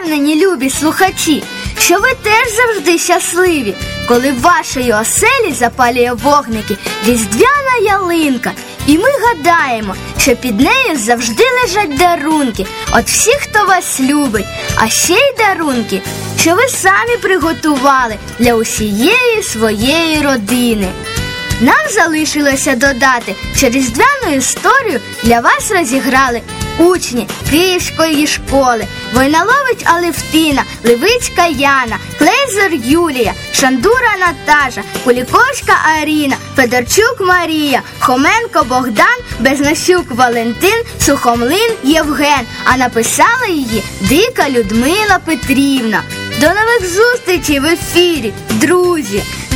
впевнені, любі слухачі, що ви теж завжди щасливі, коли в вашій оселі запалює вогники різдвяна ялинка. І ми гадаємо, що під нею завжди лежать дарунки от всіх, хто вас любить, а ще й дарунки, що ви самі приготували для усієї своєї родини. Нам залишилося додати, що різдвяну історію для вас розіграли учні Київської школи: Войналович Алевтина, Левицька Яна, Клейзер Юлія, Шандура Наташа, Куліковська Аріна, Федорчук Марія, Хоменко Богдан, Безносюк Валентин, Сухомлин Євген, а написала її Дика Людмила Петрівна. До нових зустрічей в ефірі, друзі!